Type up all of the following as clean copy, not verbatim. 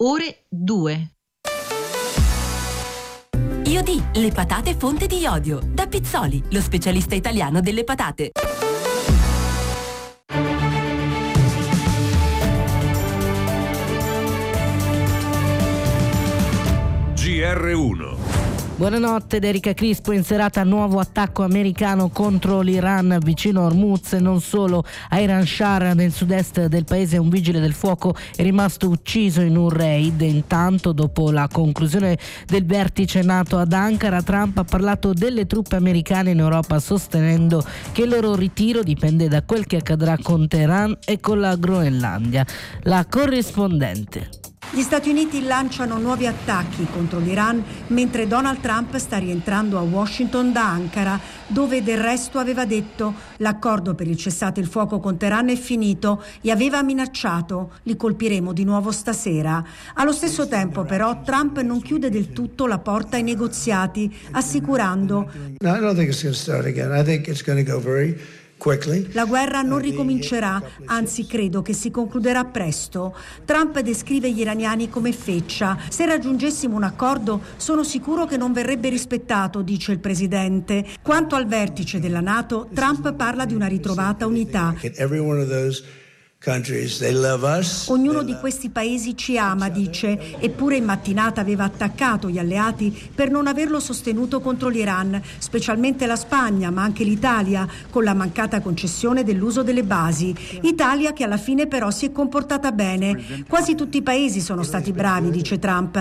ore 2. Iodi, le patate fonte di iodio. Da Pizzoli, lo specialista italiano delle patate. GR1. Buonanotte da Erika Crispo. In serata nuovo attacco americano contro l'Iran vicino a Hormuz e non solo. A Iran Shara, nel sud-est del paese, un vigile del fuoco è rimasto ucciso in un raid. Intanto, dopo la conclusione del vertice NATO ad Ankara, Trump ha parlato delle truppe americane in Europa, sostenendo che il loro ritiro dipende da quel che accadrà con Teheran e con la Groenlandia. La corrispondente. Gli Stati Uniti lanciano nuovi attacchi contro l'Iran mentre Donald Trump sta rientrando a Washington da Ankara, dove del resto aveva detto l'accordo per il cessate il fuoco con Teheran è finito e aveva minacciato li colpiremo di nuovo stasera. Allo stesso tempo però Trump non chiude del tutto la porta ai negoziati, assicurando No, I don't think it's going to start again. I think it's going to go very quickly. La guerra non ricomincerà, anzi credo che si concluderà presto. Trump descrive gli iraniani come feccia. Se raggiungessimo un accordo, sono sicuro che non verrebbe rispettato, dice il presidente. Quanto al vertice della NATO, Trump parla di una ritrovata unità. Ognuno di questi paesi ci ama, dice, eppure in mattinata aveva attaccato gli alleati per non averlo sostenuto contro l'Iran, specialmente la Spagna, ma anche l'Italia, con la mancata concessione dell'uso delle basi. Italia che alla fine però si è comportata bene. Quasi tutti i paesi sono stati bravi, dice Trump.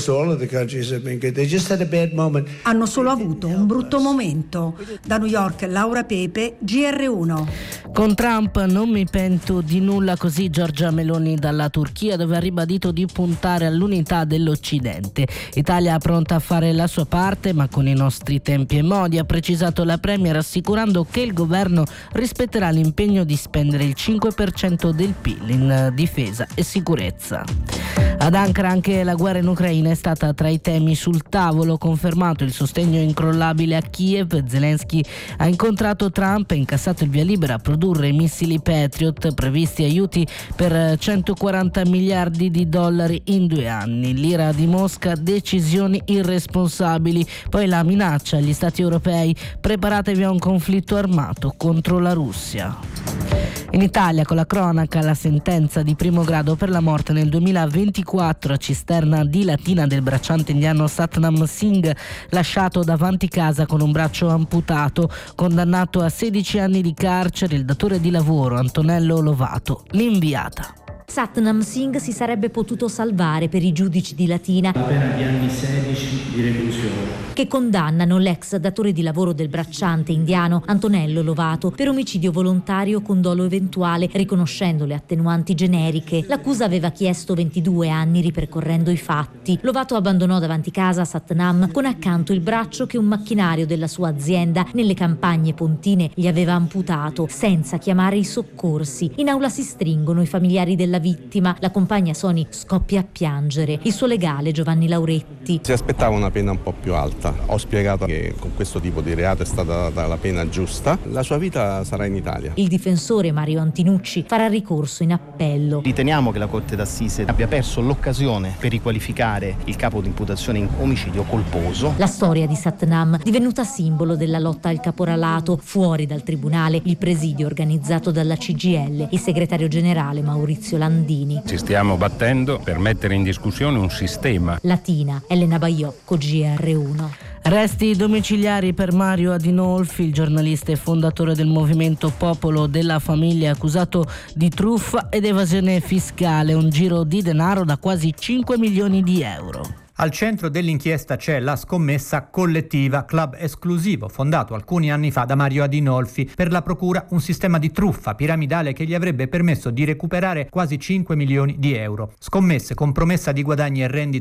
Hanno solo avuto un brutto momento. Da New York, Laura Pepe, GR1. Con Trump non mi pento di nulla, così Giorgia Meloni dalla Turchia, dove ha ribadito di puntare all'unità dell'Occidente. Italia pronta a fare la sua parte, ma con i nostri tempi e modi, ha precisato la Premier, assicurando che il governo rispetterà l'impegno di spendere il 5% del PIL in difesa e sicurezza. Ad Ankara anche la guerra in Ucraina è stata tra i temi sul tavolo. Confermato il sostegno incrollabile a Kiev, Zelensky ha incontrato Trump e incassato il via libera a produrre i missili Patriot, previsti aiuti per 140 miliardi di dollari in 2 anni. L'ira di Mosca, decisioni irresponsabili. Poi la minaccia agli stati europei: preparatevi a un conflitto armato contro la Russia. In Italia, con la cronaca, la sentenza di primo grado per la morte nel 2024 a Cisterna di Latina del bracciante indiano Satnam Singh, lasciato davanti casa con un braccio amputato. Condannato a 16 anni di carcere il datore di lavoro Antonello Lovato. L'inviata. Satnam Singh si sarebbe potuto salvare per i giudici di Latina, la pena di anni 16 di reclusione, che condannano l'ex datore di lavoro del bracciante indiano Antonello Lovato per omicidio volontario con dolo eventuale, riconoscendo le attenuanti generiche. L'accusa aveva chiesto 22 anni ripercorrendo i fatti. Lovato abbandonò davanti casa Satnam con accanto il braccio che un macchinario della sua azienda nelle campagne pontine gli aveva amputato, senza chiamare i soccorsi. In aula si stringono i familiari della vittima. La compagna Soni scoppia a piangere. Il suo legale Giovanni Lauretti. Si aspettava una pena un po' più alta. Ho spiegato che con questo tipo di reato è stata data la pena giusta. La sua vita sarà in Italia. Il difensore Mario Antinucci farà ricorso in appello. Riteniamo che la Corte d'Assise abbia perso l'occasione per riqualificare il capo di imputazione in omicidio colposo. La storia di Satnam, divenuta simbolo della lotta al caporalato. Fuori dal tribunale il presidio organizzato dalla CGIL, il segretario generale Maurizio Landini. Ci stiamo battendo per mettere in discussione un sistema. Latina, Elena Baiocco, GR1. Arresti domiciliari per Mario Adinolfi, il giornalista e fondatore del movimento Popolo della Famiglia, accusato di truffa ed evasione fiscale, un giro di denaro da quasi 5 milioni di euro. Al centro dell'inchiesta c'è la scommessa collettiva, club esclusivo fondato alcuni anni fa da Mario Adinolfi. Per la procura un sistema di truffa piramidale che gli avrebbe permesso di recuperare quasi 5 milioni di euro. Scommesse con promessa di guadagni e rendite